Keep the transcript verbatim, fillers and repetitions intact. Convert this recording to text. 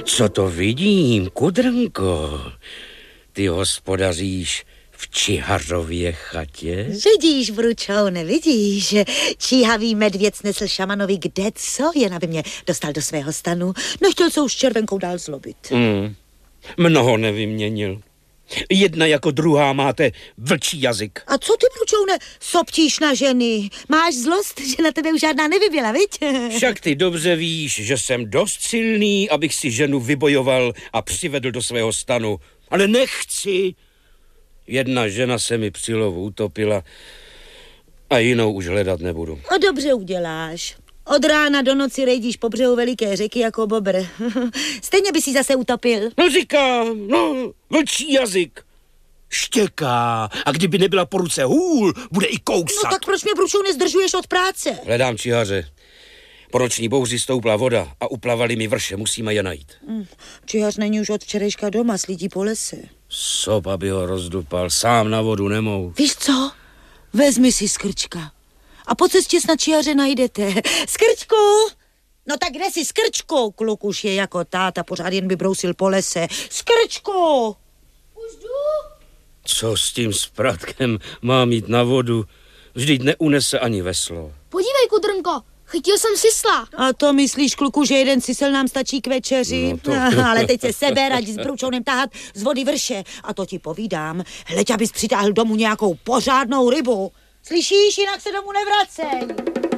Co to vidím, Kudrnko? Ty hospodaříš v Čihařově chatě? Vidíš, Bručoune, vidíš. Číhavý medvěd snesl šamanovi kde co, jen aby mě dostal do svého stanu. Nechtěl se už s červenkou dál zlobit. Mm. Mnoho nevyměnil. Jedna jako druhá máte vlčí jazyk. A co ty, Bručoune, soptíš na ženy? Máš zlost, že na tebe už žádná nevybyla, viď? Však ty dobře víš, že jsem dost silný, abych si ženu vybojoval a přivedl do svého stanu. Ale nechci. Jedna žena se mi při lovu utopila a jinou už hledat nebudu. A dobře uděláš. Od rána do noci rejdíš po břehu veliké řeky jako bobr. Stejně by si zase utopil. No říkám, no, vlčí jazyk. Štěká a kdyby nebyla po ruce hůl, bude i kousat. No tak proč mě, Bručou, nezdržuješ od práce? Hledám čihaře. Po noční bouři stoupla voda a uplavali mi vrše, musíme je najít. Hmm, čihař není už od včerejška doma, slídí po lese. Sop, aby ho rozdupal, sám na vodu nemou. Víš co? Vezmi si Skrčka. A po cestě snad čihaře najdete. Skrčku! No tak kde si, Skrčku? Kluk už je jako táta, pořád jen by brousil po lese. Skrčku! Už jdu? Co s tím spratkem mám jít na vodu? Vždyť neunese ani veslo. Podívej, Kudrnko, chytil jsem sisla. A to myslíš, kluku, že jeden sisel nám stačí k večeři? No to... Ale teď se seber, ať s Bručounem tahat z vody vrše. A to ti povídám. Hleď, abys přitáhl domů nějakou pořádnou rybu. Slyšíš, jinak se domů nevracej.